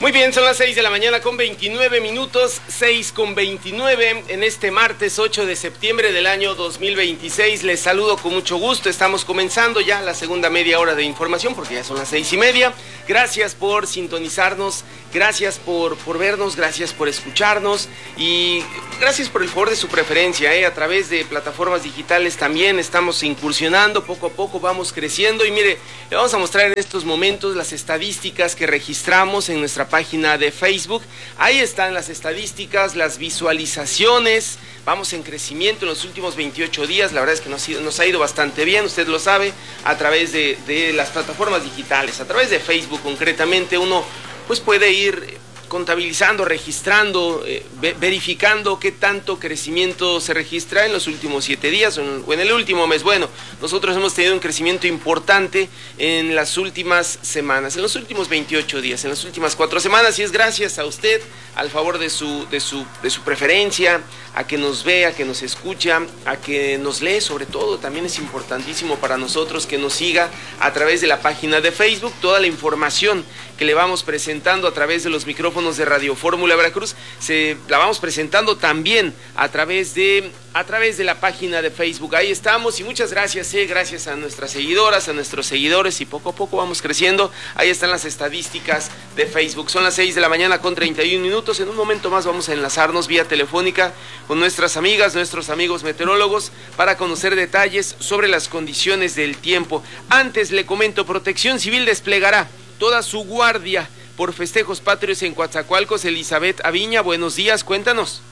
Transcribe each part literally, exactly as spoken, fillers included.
Muy bien, son las seis de la mañana con veintinueve minutos, seis con veintinueve en este martes ocho de septiembre del año dos mil veintiséis. Les saludo con mucho gusto, estamos comenzando ya la segunda media hora de información porque ya son las seis y media. Gracias por sintonizarnos, gracias por, por vernos, gracias por escucharnos y gracias por el favor de su preferencia, ¿eh? A través de plataformas digitales también estamos incursionando, poco a poco vamos creciendo y mire, le vamos a mostrar en estos momentos las estadísticas que registramos en nuestra página de Facebook. Ahí están las estadísticas, las visualizaciones, vamos en crecimiento en los últimos veintiocho días, la verdad es que nos, nos ha ido bastante bien, usted lo sabe, a través de, de las plataformas digitales, a través de Facebook concretamente, uno pues puede ir contabilizando, registrando, eh, verificando qué tanto crecimiento se registra en los últimos siete días o en, o en el último mes. Bueno, nosotros hemos tenido un crecimiento importante en las últimas semanas, en los últimos veintiocho días, en las últimas cuatro semanas, y es gracias a usted, al favor de su, de su, de su preferencia, a que nos vea, a que nos escucha, a que nos lee, sobre todo, también es importantísimo para nosotros que nos siga a través de la página de Facebook, toda la información que le vamos presentando a través de los micrófonos de Radio Fórmula Veracruz, se la vamos presentando también a través de a través de la página de Facebook. Ahí estamos y muchas gracias, eh, gracias a nuestras seguidoras, a nuestros seguidores y poco a poco vamos creciendo. Ahí están las estadísticas de Facebook. Son las seis de la mañana con treinta y un minutos. En un momento más vamos a enlazarnos vía telefónica con nuestras amigas, nuestros amigos meteorólogos para conocer detalles sobre las condiciones del tiempo. Antes le comento, Protección Civil desplegará toda su guardia por festejos patrios en Coatzacoalcos. Elizabeth Aviña, buenos días, cuéntanos.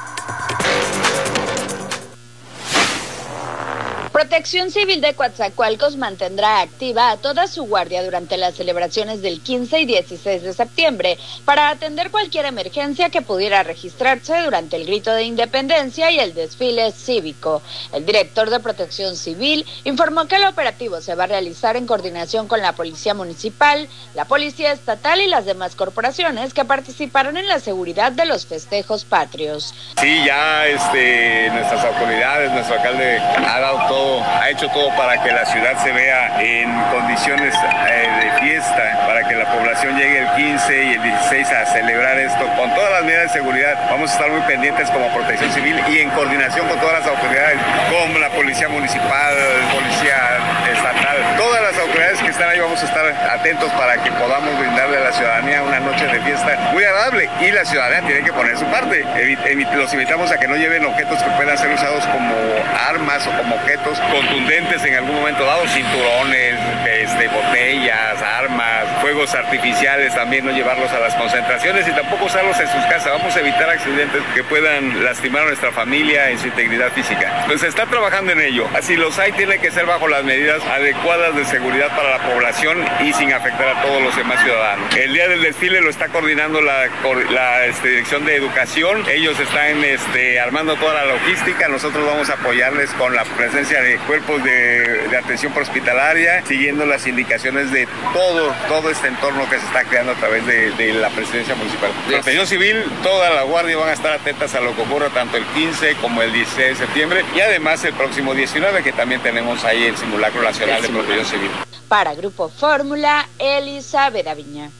Protección Civil de Coatzacoalcos mantendrá activa a toda su guardia durante las celebraciones del quince y dieciséis de septiembre para atender cualquier emergencia que pudiera registrarse durante el grito de independencia y el desfile cívico. El director de Protección Civil informó que el operativo se va a realizar en coordinación con la Policía Municipal, la Policía Estatal y las demás corporaciones que participaron en la seguridad de los festejos patrios. Sí, ya este, nuestras autoridades, nuestro alcalde ha dado todo, ha hecho todo para que la ciudad se vea en condiciones eh, de fiesta, para que la población llegue el quince y el dieciséis a celebrar esto con todas las medidas de seguridad. Vamos a estar muy pendientes como Protección Civil y en coordinación con todas las autoridades, como la Policía Municipal, Policía Estatal, todas las autoridades que están ahí. Vamos a estar atentos para que podamos brindarle a la ciudadanía una noche de fiesta muy agradable y la ciudadanía tiene que poner su parte. Los invitamos a que no lleven objetos que puedan ser usados como armas o como objetos contundentes en algún momento dado, cinturones, este, botellas, armas, fuegos artificiales, también no llevarlos a las concentraciones y tampoco usarlos en sus casas. Vamos a evitar accidentes que puedan lastimar a nuestra familia en su integridad física. Pues se está trabajando en ello. Así los hay, tiene que ser bajo las medidas adecuadas de seguridad para la población y sin afectar a todos los demás ciudadanos. El día del desfile lo está coordinando la, la este, Dirección de Educación. Ellos están este, armando toda la logística. Nosotros vamos a apoyarles con la presencia de cuerpos de, de atención hospitalaria, siguiendo las indicaciones de todo, todo este entorno que se está creando a través de, de la presidencia municipal. Protección Civil, toda la guardia van a estar atentas a lo que ocurra tanto el quince como el dieciséis de septiembre y además el próximo diecinueve, que también tenemos ahí el simulacro nacional de Protección Civil. Para Grupo Fórmula, Elizabeth Aviña.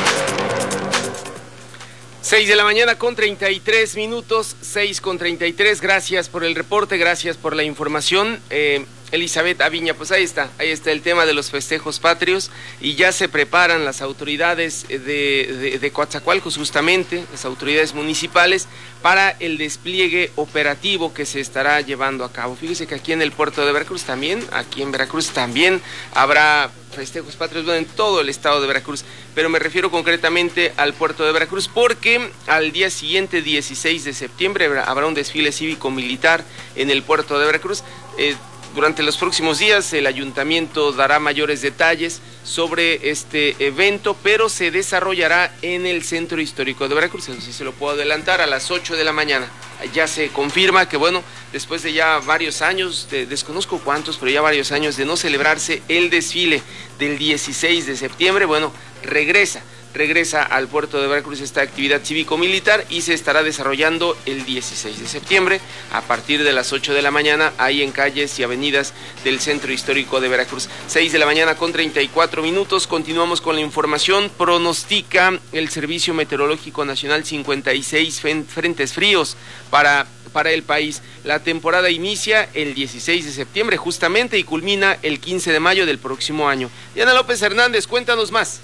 seis de la mañana con treinta y tres minutos, seis con treinta y tres, gracias por el reporte, gracias por la información. Eh, Elizabeth Aviña, pues ahí está, ahí está el tema de los festejos patrios y ya se preparan las autoridades de, de, de Coatzacoalcos, justamente, las autoridades municipales, para el despliegue operativo que se estará llevando a cabo. Fíjese que aquí en el puerto de Veracruz también, aquí en Veracruz también habrá festejos patrios, bueno, en todo el estado de Veracruz, pero me refiero concretamente al puerto de Veracruz porque al día siguiente, dieciséis de septiembre, habrá un desfile cívico-militar en el puerto de Veracruz. Eh, Durante los próximos días el ayuntamiento dará mayores detalles sobre este evento, pero se desarrollará en el Centro Histórico de Veracruz, eso sí se lo puedo adelantar, a las ocho de la mañana. Ya se confirma que, bueno, después de ya varios años, de, desconozco cuántos, pero ya varios años de no celebrarse el desfile del dieciséis de septiembre, bueno, regresa, regresa al puerto de Veracruz esta actividad cívico-militar y se estará desarrollando el dieciséis de septiembre a partir de las ocho de la mañana, ahí en calles y avenidas del centro histórico de Veracruz. seis de la mañana con treinta y cuatro minutos, continuamos con la información. Pronostica el Servicio Meteorológico Nacional cincuenta y seis frentes fríos para para el país. La temporada inicia el dieciséis de septiembre justamente y culmina el quince de mayo del próximo año. Diana López Hernández, cuéntanos más.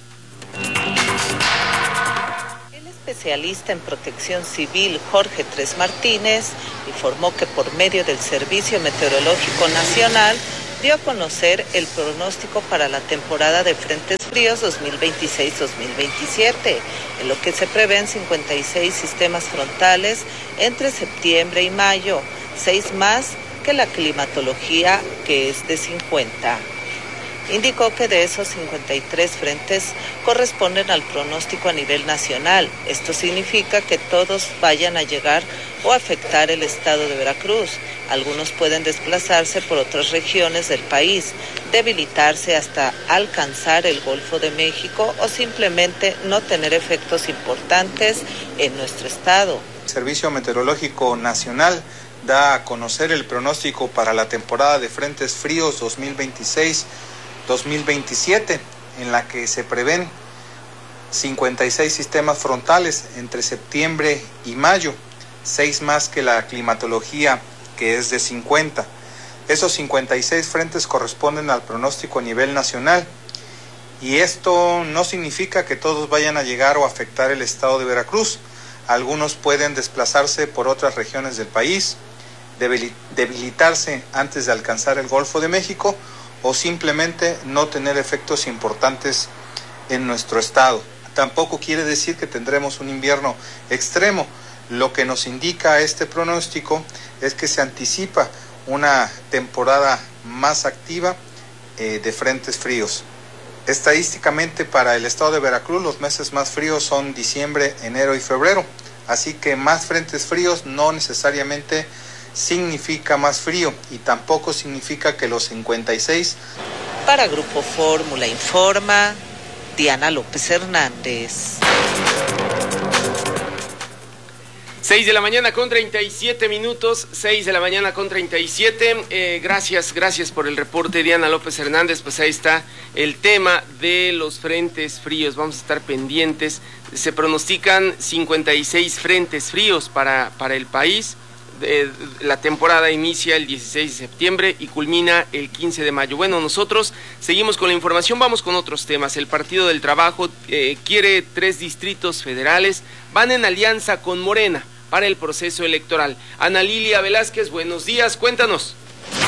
El especialista en protección civil Jorge Tres Martínez informó que por medio del Servicio Meteorológico Nacional dio a conocer el pronóstico para la temporada de frentes fríos dos mil veintiséis dos mil veintisiete, en lo que se prevén cincuenta y seis sistemas frontales entre septiembre y mayo, seis más que la climatología, que es de cincuenta. Indicó que de esos cincuenta y tres frentes corresponden al pronóstico a nivel nacional. Esto significa que todos vayan a llegar o afectar el estado de Veracruz. Algunos pueden desplazarse por otras regiones del país, debilitarse hasta alcanzar el Golfo de México o simplemente no tener efectos importantes en nuestro estado. El Servicio Meteorológico Nacional da a conocer el pronóstico para la temporada de frentes fríos dos mil veintiséis dos mil veintisiete, en la que se prevén cincuenta y seis sistemas frontales entre septiembre y mayo, seis más que la climatología, que es de cincuenta. Esos cincuenta y seis frentes corresponden al pronóstico a nivel nacional, y esto no significa que todos vayan a llegar o afectar el estado de Veracruz. Algunos pueden desplazarse por otras regiones del país, debilitarse antes de alcanzar el Golfo de México o simplemente no tener efectos importantes en nuestro estado. Tampoco quiere decir que tendremos un invierno extremo. Lo que nos indica este pronóstico es que se anticipa una temporada más activa eh, de frentes fríos. Estadísticamente para el estado de Veracruz los meses más fríos son diciembre, enero y febrero, así que más frentes fríos no necesariamente significa más frío y tampoco significa que los cincuenta y seis. Para Grupo Fórmula informa Diana López Hernández. seis de la mañana con treinta y siete minutos, seis de la mañana con treinta y siete. Eh, gracias, gracias por el reporte, Diana López Hernández. Pues ahí está el tema de los frentes fríos. Vamos a estar pendientes. Se pronostican cincuenta y seis frentes fríos para, para el país. Eh, la temporada inicia el dieciséis de septiembre y culmina el quince de mayo. Bueno, nosotros seguimos con la información, vamos con otros temas. El Partido del Trabajo eh, quiere tres distritos federales, van en alianza con Morena para el proceso electoral. Ana Lilia Velázquez, buenos días, cuéntanos.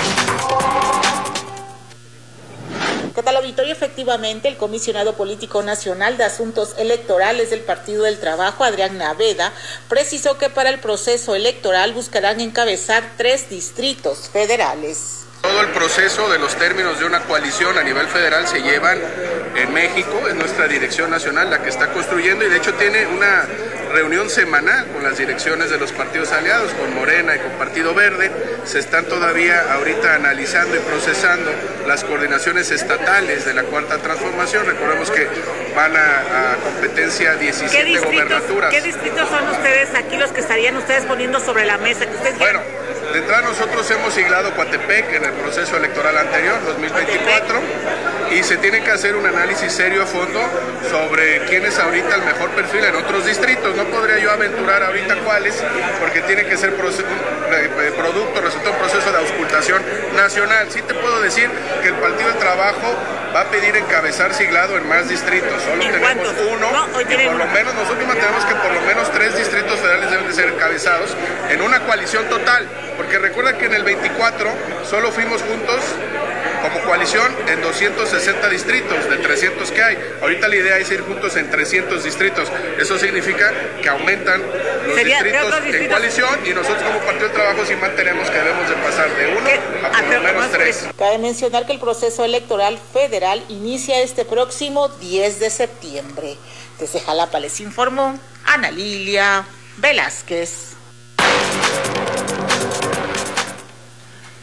¿Qué tal, auditorio? Efectivamente, el comisionado político nacional de asuntos electorales del Partido del Trabajo, Adrián Naveda, precisó que para el proceso electoral buscarán encabezar tres distritos federales. Todo el proceso de los términos de una coalición a nivel federal se llevan en México, es nuestra dirección nacional la que está construyendo, y de hecho tiene una reunión semanal con las direcciones de los partidos aliados, con Morena y con Partido Verde. Se están todavía ahorita analizando y procesando las coordinaciones estatales de la Cuarta Transformación. Recordemos que van a, a competencia diecisiete ¿Qué gobernaturas. ¿Qué distritos son ustedes aquí los que estarían ustedes poniendo sobre la mesa? Que ustedes bueno, de entrada nosotros hemos siglado Coatepec en el proceso electoral anterior, dos mil veinticuatro, y se tiene que hacer un análisis serio a fondo sobre quién es ahorita el mejor perfil en otros distritos. No podría yo aventurar ahorita cuáles, porque tiene que ser proceso, producto, resultado un proceso de auscultación nacional. Sí te puedo decir que el Partido del Trabajo va a pedir encabezar siglado en más distritos. Solo tenemos cuántos? uno, no, y por lo menos nosotros mantenemos que por lo menos tres distritos federales deben de ser encabezados en una coalición total, porque recuerda que en el veinticuatro solo fuimos juntos como coalición en doscientos sesenta distritos de trescientos que hay. Ahorita la idea es ir juntos en trescientos distritos. Eso significa que aumentan los distritos, distritos en coalición, y nosotros como Partido del Trabajo sí mantenemos que debemos de pasar de uno a por lo menos tres. Cabe mencionar que el proceso electoral federal inicia este próximo diez de septiembre. Desde Jalapa les informó Ana Lilia Velázquez.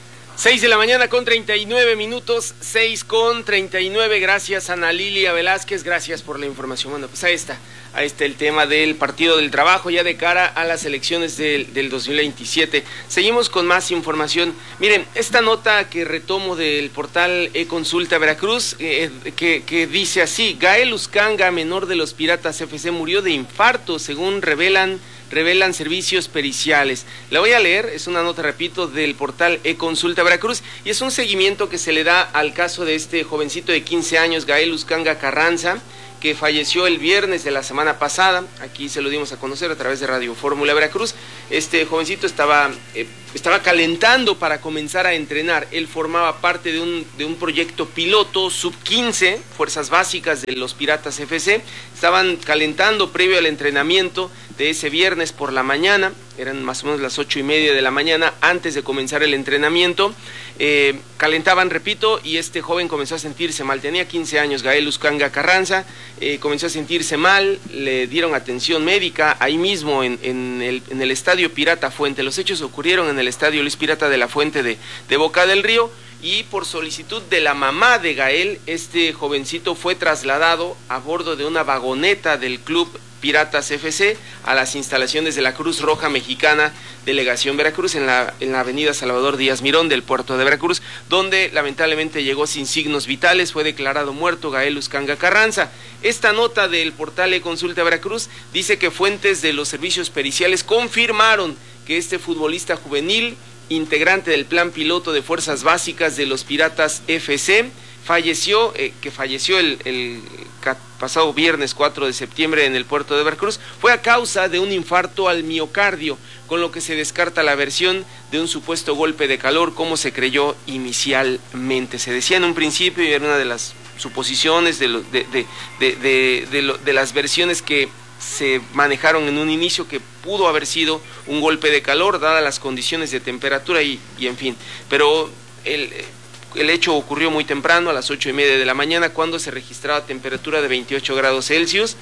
seis de la mañana con treinta y nueve minutos, seis con treinta y nueve, gracias Ana Lilia Velázquez, gracias por la información. Bueno, pues ahí está, ahí está el tema del Partido del Trabajo ya de cara a las elecciones del, del dos mil veintisiete. Seguimos con más información. Miren, esta nota que retomo del portal E-Consulta Veracruz, eh, que, que dice así: Gael Uscanga, menor de los Piratas F C, murió de infarto, según revelan revelan servicios periciales. La voy a leer, es una nota, repito, del portal E-Consulta Veracruz, y es un seguimiento que se le da al caso de este jovencito de quince años, Gael Uscanga Carranza, que falleció el viernes de la semana pasada. Aquí se lo dimos a conocer a través de Radio Fórmula Veracruz. Este jovencito estaba, eh, estaba calentando para comenzar a entrenar. Él formaba parte de un, de un proyecto piloto sub quince, Fuerzas Básicas de los Piratas F C. Estaban calentando previo al entrenamiento de ese viernes por la mañana, eran más o menos las ocho y media de la mañana, antes de comenzar el entrenamiento. Eh, calentaban, repito, y este joven comenzó a sentirse mal. Tenía quince años, Gael Uscanga Carranza, eh, comenzó a sentirse mal, le dieron atención médica ahí mismo en, en, el, en el Estadio Pirata Fuente. Los hechos ocurrieron en el Estadio Luis Pirata de la Fuente de, de Boca del Río, y por solicitud de la mamá de Gael, este jovencito fue trasladado a bordo de una vagoneta del Club Piratas F C a las instalaciones de la Cruz Roja Mexicana, Delegación Veracruz, en la, en la avenida Salvador Díaz Mirón del puerto de Veracruz, donde lamentablemente llegó sin signos vitales. Fue declarado muerto Gael Uscanga Carranza. Esta nota del portal E-Consulta Veracruz dice que fuentes de los servicios periciales confirmaron que este futbolista juvenil, integrante del plan piloto de Fuerzas Básicas de los Piratas F C, falleció, eh, que falleció el, el pasado viernes cuatro de septiembre en el puerto de Veracruz, fue a causa de un infarto al miocardio, con lo que se descarta la versión de un supuesto golpe de calor, como se creyó inicialmente. Se decía en un principio, y era una de las suposiciones, de, lo, de, de, de, de, de, lo, de las versiones que se manejaron en un inicio, que pudo haber sido un golpe de calor, dadas las condiciones de temperatura y, y en fin, pero el... El hecho ocurrió muy temprano, a las ocho y media de la mañana, cuando se registraba temperatura de veintiocho grados Celsius,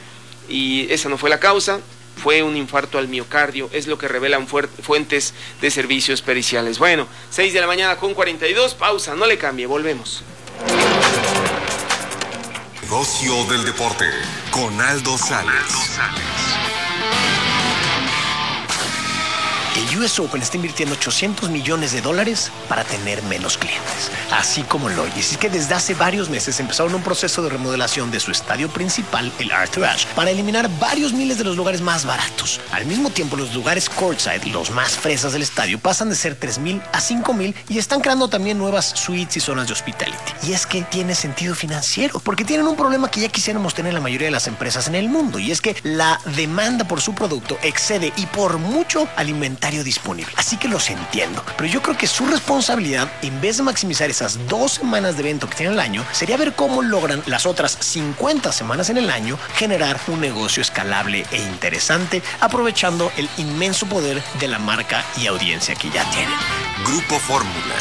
y esa no fue la causa, fue un infarto al miocardio, es lo que revelan fuentes de servicios periciales. Bueno, seis de la mañana con cuarenta y dos, pausa, no le cambie, volvemos. Negocio del deporte, con Aldo Sales. El U S Open está invirtiendo ochocientos millones de dólares para tener menos clientes, así como lo oyes. Es que desde hace varios meses empezaron un proceso de remodelación de su estadio principal, el Arthur Ashe, para eliminar varios miles de los lugares más baratos. Al mismo tiempo, los lugares courtside, los más fresas del estadio, pasan de ser tres mil a cinco mil, y están creando también nuevas suites y zonas de hospitality. Y es que tiene sentido financiero, porque tienen un problema que ya quisiéramos tener la mayoría de las empresas en el mundo, y es que la demanda por su producto excede, y por mucho, al inventario disponible. Así que los entiendo, pero yo creo que su responsabilidad, en vez de maximizar esas dos semanas de evento que tienen al año, sería ver cómo logran las otras cincuenta semanas en el año generar un negocio escalable e interesante, aprovechando el inmenso poder de la marca y audiencia que ya tienen. Grupo Fórmula.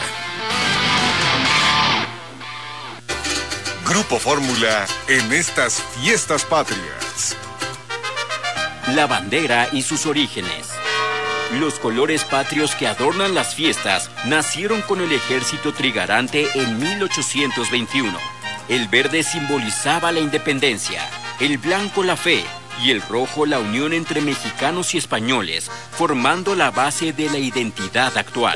Grupo Fórmula en estas fiestas patrias. La bandera y sus orígenes. Los colores patrios que adornan las fiestas nacieron con el ejército trigarante en mil ochocientos veintiuno. El verde simbolizaba la independencia, el blanco la fe y el rojo la unión entre mexicanos y españoles, formando la base de la identidad actual.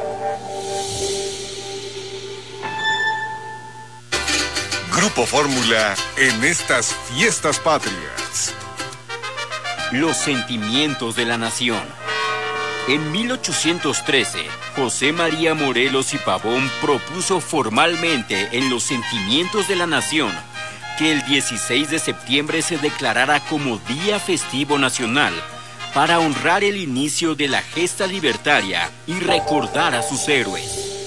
Grupo Fórmula en estas fiestas patrias. Los sentimientos de la nación. En mil ochocientos trece, José María Morelos y Pavón propuso formalmente en los Sentimientos de la Nación que el dieciséis de septiembre se declarara como Día Festivo Nacional para honrar el inicio de la gesta libertaria y recordar a sus héroes.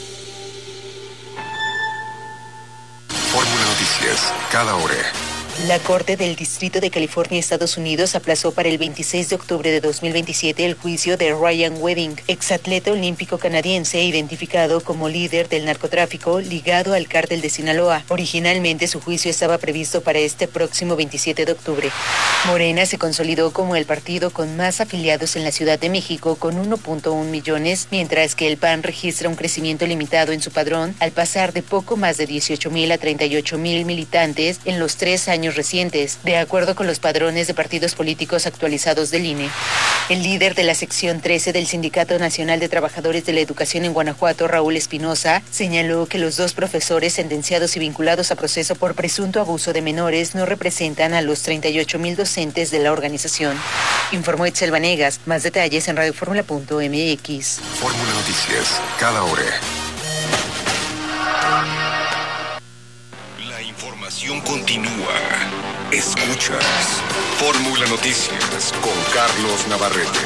Fórmula Noticias, cada hora. La Corte del Distrito de California, Estados Unidos, aplazó para el veintiséis de octubre de dos mil veintisiete el juicio de Ryan Wedding, exatleta olímpico canadiense identificado como líder del narcotráfico ligado al cártel de Sinaloa. Originalmente su juicio estaba previsto para este próximo veintisiete de octubre. Morena se consolidó como el partido con más afiliados en la Ciudad de México con uno punto uno millones, mientras que el P A N registra un crecimiento limitado en su padrón al pasar de poco más de dieciocho mil a treinta y ocho mil militantes en los tres años recientes, de acuerdo con los padrones de partidos políticos actualizados del I N E. El líder de la sección trece del Sindicato Nacional de Trabajadores de la Educación en Guanajuato, Raúl Espinosa, señaló que los dos profesores sentenciados y vinculados a proceso por presunto abuso de menores no representan a los treinta y ocho mil docentes de la organización. Informó Itzel Vanegas. Más detalles en radioformula punto m x. Fórmula Noticias, cada hora. La información continúa. Escuchas Fórmula Noticias con Carlos Navarrete.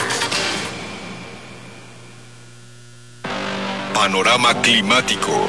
Panorama climático.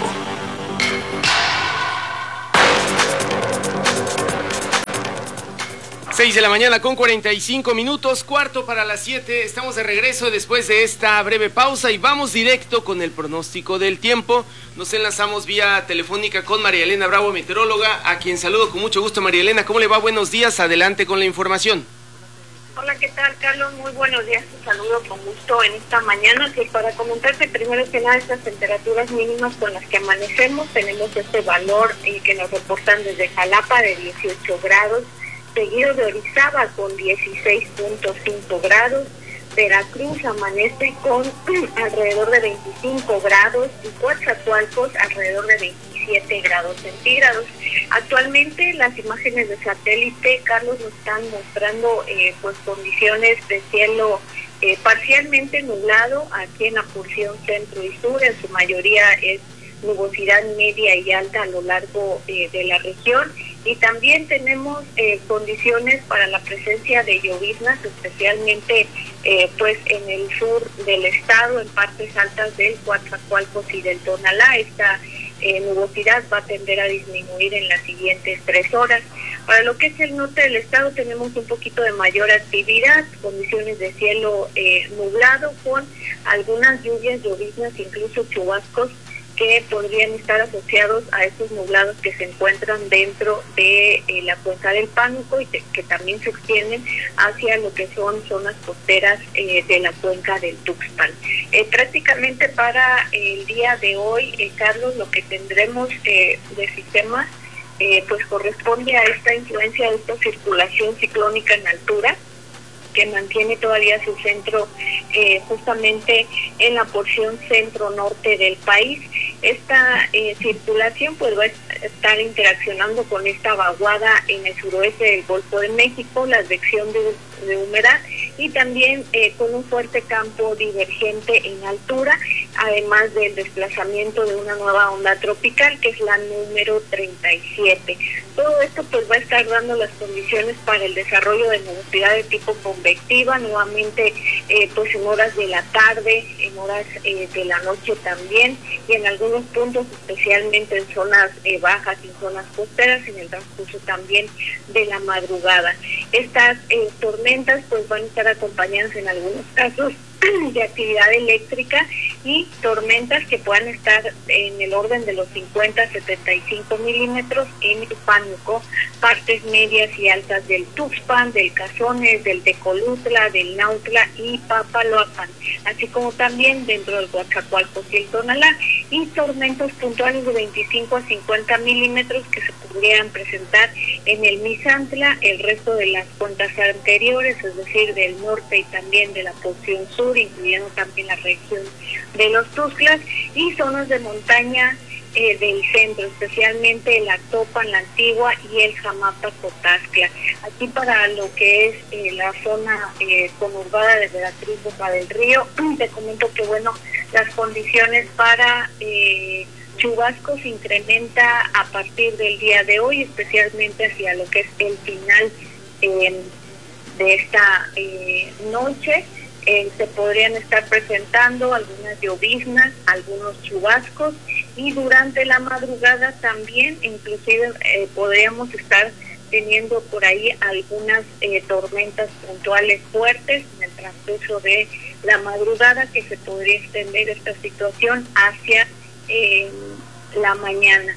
seis de la mañana con cuarenta y cinco minutos, cuarto para las siete. Estamos de regreso después de esta breve pausa y vamos directo con el pronóstico del tiempo. Nos enlazamos vía telefónica con María Elena Bravo, meteoróloga, a quien saludo con mucho gusto. María Elena, ¿cómo le va? Buenos días, adelante con la información. Hola, ¿qué tal, Carlos? Muy buenos días, te saludo con gusto en esta mañana, que para comentarte primero que nada estas temperaturas mínimas con las que amanecemos. Tenemos este valor eh, que nos reportan desde Jalapa de dieciocho grados, seguido de Orizaba con dieciséis punto cinco grados, Veracruz amanece con alrededor de veinticinco grados y Coatzacoalcos alrededor de veintisiete grados centígrados. Actualmente las imágenes de satélite, Carlos, nos están mostrando eh, pues condiciones de cielo eh, parcialmente nublado aquí en la porción centro y sur, en su mayoría es nubosidad media y alta a lo largo eh, de la región. Y también tenemos eh, condiciones para la presencia de lloviznas, especialmente eh, pues en el sur del estado, en partes altas del Coatzacoalcos y del Tonalá. Esta eh, nubosidad va a tender a disminuir en las siguientes tres horas. Para lo que es el norte del estado tenemos un poquito de mayor actividad, condiciones de cielo eh, nublado con algunas lluvias, lloviznas, incluso chubascos que podrían estar asociados a esos nublados que se encuentran dentro de eh, la cuenca del Pánuco y te, que también se extienden hacia lo que son zonas costeras eh, de la cuenca del Tuxpan. Eh, prácticamente para el día de hoy, eh, Carlos, lo que tendremos eh, de sistemas eh, pues corresponde a esta influencia de esta circulación ciclónica en altura, que mantiene todavía su centro eh, justamente en la porción centro-norte del país. Esta eh, circulación pues va a estar interaccionando con esta vaguada en el suroeste del Golfo de México, la advección de, de humedad y también eh, con un fuerte campo divergente en altura, además del desplazamiento de una nueva onda tropical que es la número treinta y siete. Todo esto pues va a estar dando las condiciones para el desarrollo de nubosidad de tipo convectiva, nuevamente eh, pues en horas de la tarde, en horas eh, de la noche también, y en algunos puntos, especialmente en zonas eh, bajas y en zonas costeras, en el transcurso también de la madrugada. Estas eh, tormentas pues van a estar acompañadas en algunos casos de actividad eléctrica y tormentas que puedan estar en el orden de los cincuenta a setenta y cinco milímetros en el Pánuco, partes medias y altas del Tuxpan, del Cazones, del Tecolutla, del Nautla y Papaloapan, así como también dentro del Coatzacoalcos y el Tonalá, y tormentas puntuales de veinticinco a cincuenta milímetros que se podrían presentar en el Misantla, el resto de las cuencas anteriores, es decir, del norte y también de la porción sur, incluyendo también la región de los Tuxtlas y zonas de montaña eh, del centro, especialmente el Actopan, la Antigua y el Jamapa-Cotascla. Aquí para lo que es eh, la zona eh, conurbada de Veracruz, Boca del Río, te comento que bueno, las condiciones para eh, chubascos se incrementa a partir del día de hoy, especialmente hacia lo que es el final eh, de esta eh, noche. Eh, se podrían estar presentando algunas lloviznas, algunos chubascos y durante la madrugada también inclusive eh, podríamos estar teniendo por ahí algunas eh, tormentas puntuales fuertes en el transcurso de la madrugada, que se podría extender esta situación hacia eh, la mañana.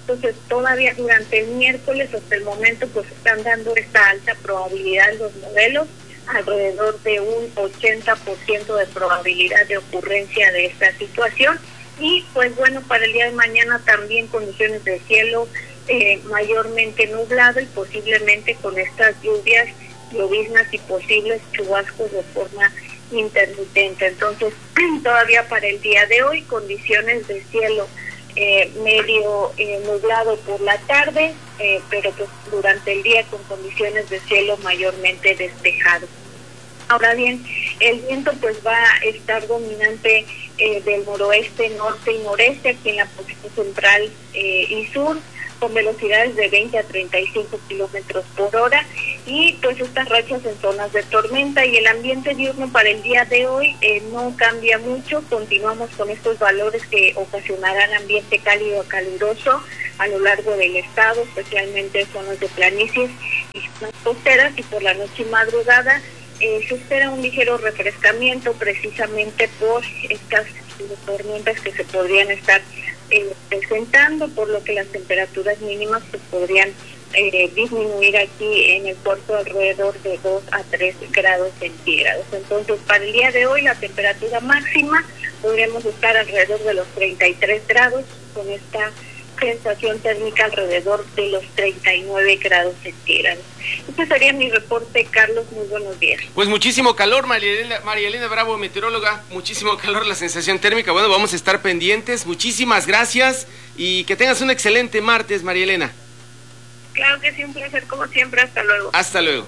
Entonces todavía durante el miércoles hasta el momento pues están dando esta alta probabilidad los modelos, alrededor de un ochenta por ciento de probabilidad de ocurrencia de esta situación. Y pues bueno, para el día de mañana también condiciones de cielo eh, mayormente nublado y posiblemente con estas lluvias, lloviznas y posibles chubascos de forma intermitente. Entonces todavía para el día de hoy condiciones de cielo eh, medio eh, nublado por la tarde, eh, pero pues durante el día con condiciones de cielo mayormente despejado. Ahora bien, el viento pues va a estar dominante eh, del noroeste, norte y noreste aquí en la posición central eh, y sur, con velocidades de veinte a treinta y cinco kilómetros por hora, y pues estas rachas en zonas de tormenta. Y el ambiente diurno para el día de hoy eh, no cambia mucho, continuamos con estos valores que ocasionarán ambiente cálido a caluroso a lo largo del estado, especialmente en zonas de planicies y zonas costeras, y por la noche y madrugada eh, se espera un ligero refrescamiento precisamente por estas tormentas que se podrían estar Eh, presentando, por lo que las temperaturas mínimas pues, podrían eh, disminuir aquí en el puerto alrededor de dos a tres grados centígrados. Entonces para el día de hoy la temperatura máxima podríamos estar alrededor de los treinta y tres grados, con esta sensación térmica alrededor de los treinta y nueve grados centígrados. Este sería mi reporte, Carlos, muy buenos días. Pues muchísimo calor, María Elena, María Elena Bravo, meteoróloga, muchísimo calor, la sensación térmica. Bueno, vamos a estar pendientes, muchísimas gracias y que tengas un excelente martes, María Elena. Claro que sí, un placer como siempre, hasta luego. Hasta luego.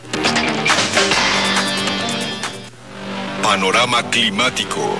Panorama climático.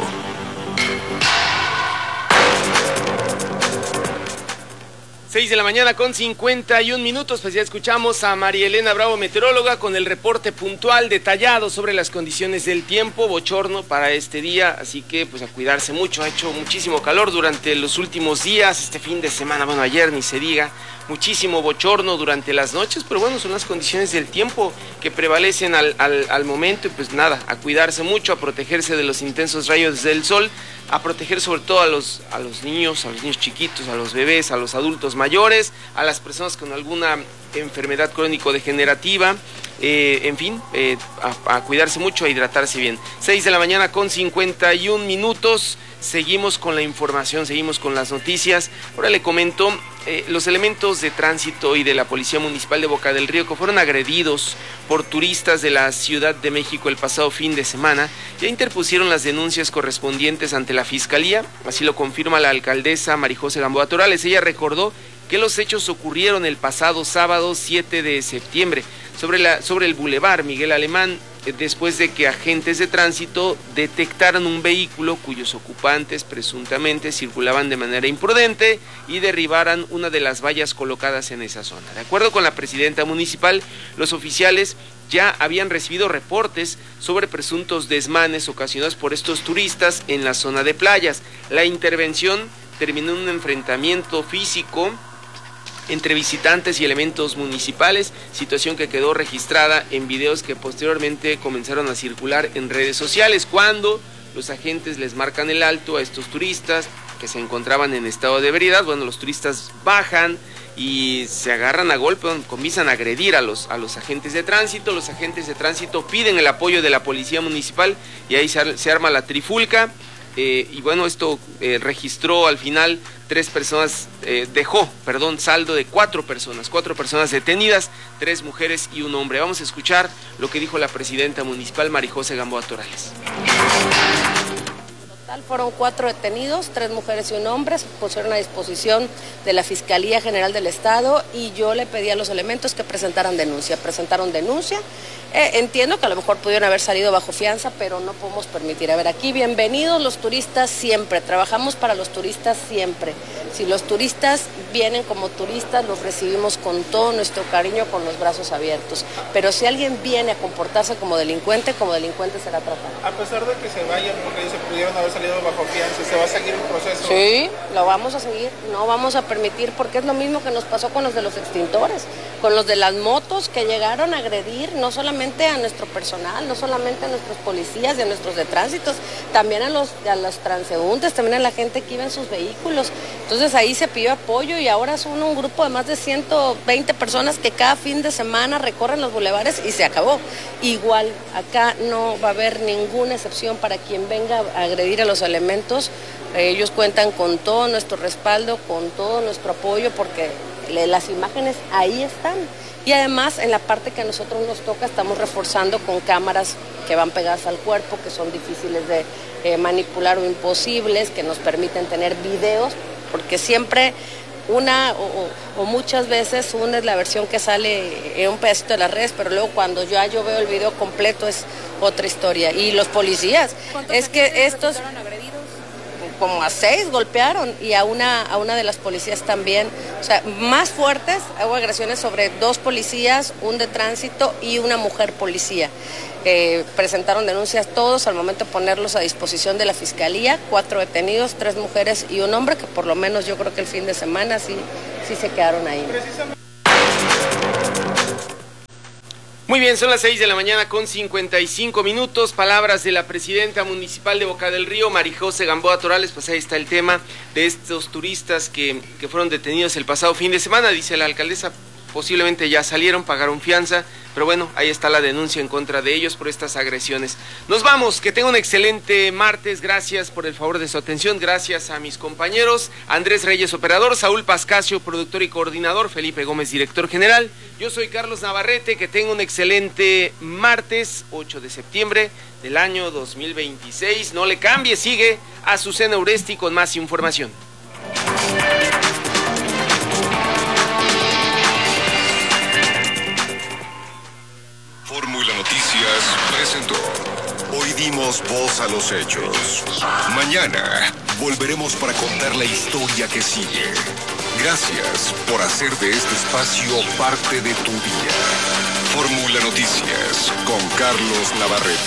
seis de la mañana con cincuenta y un minutos, pues ya escuchamos a María Elena Bravo, meteoróloga, con el reporte puntual, detallado sobre las condiciones del tiempo, bochorno para este día, así que pues a cuidarse mucho. Ha hecho muchísimo calor durante los últimos días, este fin de semana, bueno, ayer ni se diga, muchísimo bochorno durante las noches, pero bueno, son las condiciones del tiempo que prevalecen al, al, al momento, y pues nada, a cuidarse mucho, a protegerse de los intensos rayos del sol, a proteger sobre todo a los, a los niños, a los niños chiquitos, a los bebés, a los adultos mayores, a las personas con alguna enfermedad crónico-degenerativa, eh, en fin, eh, a, a cuidarse mucho, a hidratarse bien. seis de la mañana con cincuenta y un minutos, seguimos con la información, seguimos con las noticias. Ahora le comento, eh, los elementos de tránsito y de la Policía Municipal de Boca del Río, que fueron agredidos por turistas de la Ciudad de México el pasado fin de semana, ya interpusieron las denuncias correspondientes ante la Fiscalía. Así lo confirma la alcaldesa María José Gamboa Torales. Ella recordó que los hechos ocurrieron el pasado sábado siete de septiembre sobre, la, sobre el Boulevard Miguel Alemán, después de que agentes de tránsito detectaron un vehículo cuyos ocupantes presuntamente circulaban de manera imprudente y derribaran una de las vallas colocadas en esa zona. De acuerdo con la presidenta municipal, los oficiales ya habían recibido reportes sobre presuntos desmanes ocasionados por estos turistas en la zona de playas. La intervención terminó en un enfrentamiento físico entre visitantes y elementos municipales, situación que quedó registrada en videos que posteriormente comenzaron a circular en redes sociales, cuando los agentes les marcan el alto a estos turistas que se encontraban en estado de ebriedad. Bueno, los turistas bajan y se agarran a golpe, comienzan a agredir a los, a los agentes de tránsito. Los agentes de tránsito piden el apoyo de la policía municipal y ahí se, se arma la trifulca. Eh, y bueno, esto eh, registró al final tres personas, eh, dejó, perdón, saldo de cuatro personas, cuatro personas detenidas, tres mujeres y un hombre. Vamos a escuchar lo que dijo la presidenta municipal, María José Gamboa Torales. Fueron cuatro detenidos, tres mujeres y un hombre, se pusieron a disposición de la Fiscalía General del Estado y yo le pedí a los elementos que presentaran denuncia. Presentaron denuncia, eh, entiendo que a lo mejor pudieron haber salido bajo fianza, pero no podemos permitir. A ver, aquí bienvenidos los turistas siempre, trabajamos para los turistas siempre. Si los turistas vienen como turistas, los recibimos con todo nuestro cariño, con los brazos abiertos. Pero si alguien viene a comportarse como delincuente, como delincuente será tratado. A pesar de que se vayan, porque se pudieron haber salido bajo fianza, ¿se va a seguir el proceso? Sí, lo vamos a seguir, no vamos a permitir, porque es lo mismo que nos pasó con los de los extintores, con los de las motos que llegaron a agredir no solamente solamente a nuestro personal, no solamente a nuestros policías y a nuestros de tránsitos, también a los, a los transeúntes, también a la gente que iba en sus vehículos. Entonces ahí se pidió apoyo y ahora son un grupo de más de ciento veinte personas que cada fin de semana recorren los bulevares y se acabó. Igual, acá no va a haber ninguna excepción para quien venga a agredir a los elementos. Ellos cuentan con todo nuestro respaldo, con todo nuestro apoyo, porque las imágenes ahí están. Y además, en la parte que a nosotros nos toca, estamos reforzando con cámaras que van pegadas al cuerpo, que son difíciles de eh, manipular o imposibles, que nos permiten tener videos, porque siempre una o, o muchas veces una es la versión que sale en un pedacito de las redes, pero luego cuando ya yo veo el video completo es otra historia. Y los policías, es que estos... como a seis golpearon y a una, a una de las policías también, o sea, más fuertes, hubo agresiones sobre dos policías, un de tránsito y una mujer policía. Eh, presentaron denuncias todos, al momento de ponerlos a disposición de la fiscalía, cuatro detenidos, tres mujeres y un hombre, que por lo menos yo creo que el fin de semana sí, sí se quedaron ahí. Muy bien, son las seis de la mañana con cincuenta y cinco minutos. Palabras de la presidenta municipal de Boca del Río, Marijose Gamboa Torales. Pues ahí está el tema de estos turistas que, que fueron detenidos el pasado fin de semana. Dice la alcaldesa, posiblemente ya salieron, pagaron fianza, pero bueno, ahí está la denuncia en contra de ellos por estas agresiones. Nos vamos, que tenga un excelente martes, gracias por el favor de su atención, gracias a mis compañeros, Andrés Reyes, operador, Saúl Pascasio, productor y coordinador, Felipe Gómez, director general, yo soy Carlos Navarrete, que tenga un excelente martes, ocho de septiembre del año dos mil veintiséis, no le cambie, sigue Azucena Uresti con más información. Fórmula Noticias presentó. Hoy dimos voz a los hechos. Mañana volveremos para contar la historia que sigue. Gracias por hacer de este espacio parte de tu día. Fórmula Noticias con Carlos Navarrete.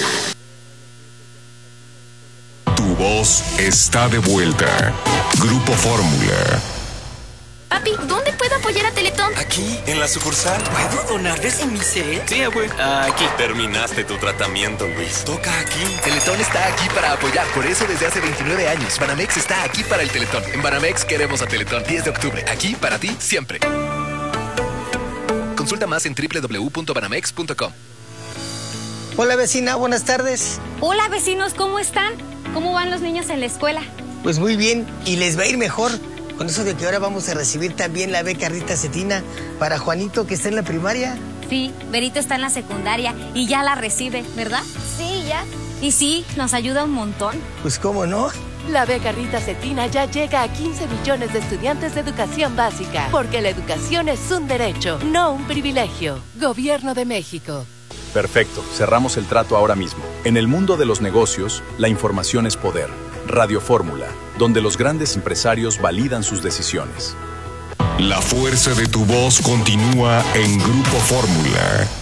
Tu voz está de vuelta. Grupo Fórmula. Papi, ¿dónde puedo apoyar a Teletón? Aquí, en la sucursal. ¿Puedo donar desde mi cel? Sí, güey. Aquí. Terminaste tu tratamiento, Luis. Toca aquí. Teletón está aquí para apoyar. Por eso desde hace veintinueve años, Banamex está aquí para el Teletón. En Banamex queremos a Teletón. diez de octubre. Aquí para ti, siempre. Consulta más en doble u doble u doble u punto banamex punto com. Hola, vecina. Buenas tardes. Hola, vecinos. ¿Cómo están? ¿Cómo van los niños en la escuela? Pues muy bien. Y les va a ir mejor. Con eso de que ahora vamos a recibir también la beca Rita Cetina para Juanito, que está en la primaria. Sí, Berito está en la secundaria y ya la recibe, ¿verdad? Sí, ya. Y sí, nos ayuda un montón. Pues cómo no. La beca Rita Cetina ya llega a quince millones de estudiantes de educación básica, porque la educación es un derecho, no un privilegio. Gobierno de México. Perfecto, cerramos el trato ahora mismo. En el mundo de los negocios, la información es poder. Radio Fórmula, donde los grandes empresarios validan sus decisiones. La fuerza de tu voz continúa en Grupo Fórmula.